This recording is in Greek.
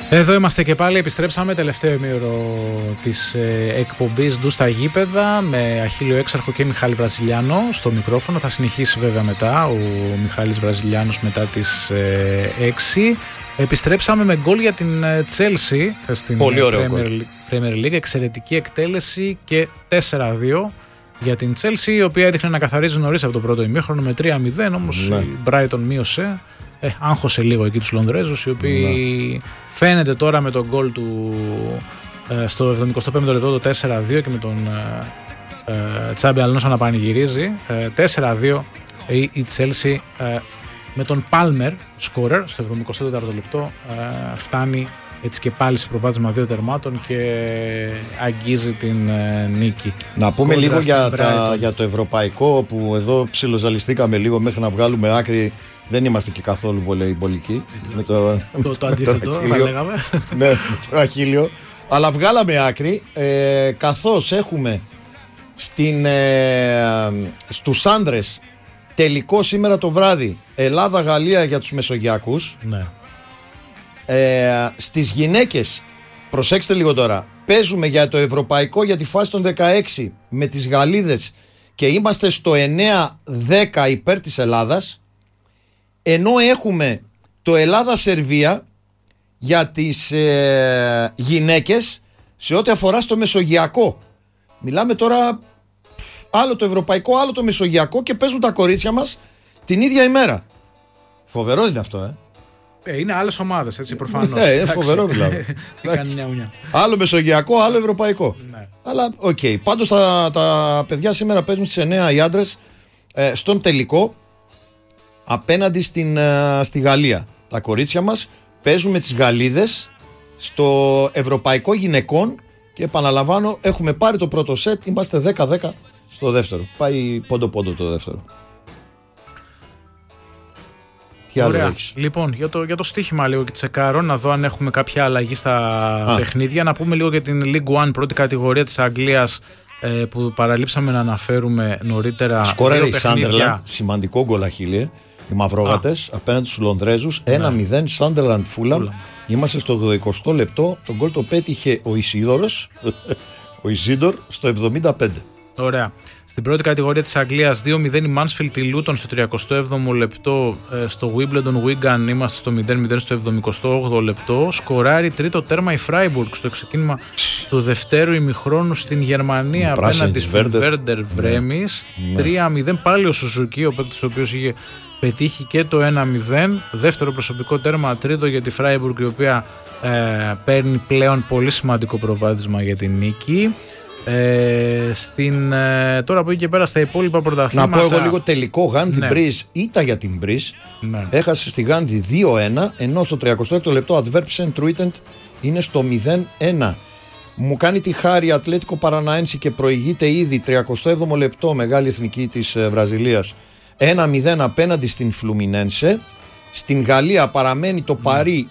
Εδώ είμαστε και πάλι, επιστρέψαμε τελευταίο ημίωρο της εκπομπής Ντου στα γήπεδα με Αχίλιο Έξαρχο και Μιχάλη Βραζιλιάνο στο μικρόφωνο. Θα συνεχίσει βέβαια μετά ο Μιχάλης Βραζιλιάνος μετά τις 6. Επιστρέψαμε με γκολ για την Chelsea στην Premier League. Εξαιρετική εκτέλεση και 4-2 για την Chelsea, η οποία έδειχνε να καθαρίζει νωρίς από το πρώτο ημίχρονο με 3-0, όμως η Brighton μείωσε. Άγχωσε λίγο εκεί τους Λονδρέζους, οι οποίοι φαίνεται τώρα με τον γκολ του στο 75ο λεπτό το 4-2 και με τον Τσάμπι Αλόνσο να πανηγυρίζει. 4-2 η Chelsea με τον Palmer σκόρερ στο 74ο λεπτό φτάνει έτσι και πάλι σε προβάδισμα 2 τερμάτων και αγγίζει την νίκη. Να πούμε λίγο για το ευρωπαϊκό, που εδώ ψιλοζαλιστήκαμε λίγο μέχρι να βγάλουμε άκρη. Δεν είμαστε και καθόλου βολεϊμπολικοί. Το αντίθετο θα λέγαμε. Ναι, με τον Αχίλιο. Αλλά βγάλαμε άκρη, καθώς έχουμε στους άντρες τελικό σήμερα το βράδυ Ελλάδα-Γαλλία για τους Μεσογειακούς. Ναι. Στις γυναίκες, προσέξτε λίγο τώρα, παίζουμε για το ευρωπαϊκό για τη φάση των 16 με τις Γαλλίδες και είμαστε στο 9-10 υπέρ της Ελλάδας, ενώ έχουμε το Ελλάδα-Σερβία για τις γυναίκες σε ό,τι αφορά στο Μεσογειακό. Μιλάμε τώρα άλλο το ευρωπαϊκό, άλλο το Μεσογειακό και παίζουν τα κορίτσια μας την ίδια ημέρα. Φοβερό είναι αυτό, είναι άλλες ομάδες, έτσι, προφανώς. Ναι, φοβερό δηλαδή. Τι κάνει μια ουνιά. Άλλο Μεσογειακό, άλλο Ευρωπαϊκό. Ναι. Αλλά οκ. Πάντως τα παιδιά σήμερα παίζουν στις 9 οι άντρες στον τελικό απέναντι στη Γαλλία. Τα κορίτσια μας παίζουν με τις Γαλλίδες στο Ευρωπαϊκό Γυναικών και επαναλαμβάνω, έχουμε πάρει το πρώτο σετ, είμαστε 10-10 στο δεύτερο. Πάει πόντο-πόντο το δεύτερο. Ωραία. Λοιπόν, για το στοίχημα λίγο και τσεκάρω, να δω αν έχουμε κάποια αλλαγή στα παιχνίδια. Να πούμε λίγο για την League One, πρώτη κατηγορία της Αγγλίας, που παραλείψαμε να αναφέρουμε νωρίτερα. Σκόραρε η Sunderland, σημαντικό γκολ, Αχίλιε. Οι μαυρόγατες απέναντι στους Λονδρέζους, 1-0 Sunderland Fulham. Είμαστε στο 20ο λεπτό. Το γκολ το πέτυχε ο Ισίδωρ στο 75. Ωραία. Στην πρώτη κατηγορία της Αγγλίας 2-0 η Mansfield τη Luton στο 37ο λεπτό. Στο Wimbledon Wigan είμαστε στο 0-0 στο 78ο λεπτό. Σκοράρει τρίτο τέρμα η Freiburg στο ξεκίνημα του δευτέρου ημιχρόνου στην Γερμανία απέναντι στην Werder Bremen. 3-0 πάλι ο Σουζουκί, ο παίκτης ο οποίος είχε πετύχει και το 1-0. Δεύτερο προσωπικό τέρμα, τρίτο για τη Freiburg, η οποία παίρνει πλέον πολύ σημαντικό προβάδισμα για την νίκη. Τώρα από εκεί και πέρα στα υπόλοιπα πρωταθλήματα. Να πω εγώ λίγο τελικό. Γάνδη Μπριζ, ήττα για την Μπριζ. Έχασε στη Γάνδη 2-1, ενώ στο 36ο λεπτό Adverb Saint-Truident είναι στο 0-1. Μου κάνει τη χάρη Ατλέτικο Παραναένση και προηγείται ήδη 37ο λεπτό, μεγάλη εθνική της Βραζιλίας, 1-0 απέναντι στην Φλουμινένσε. Στην Γαλλία παραμένει το Παρί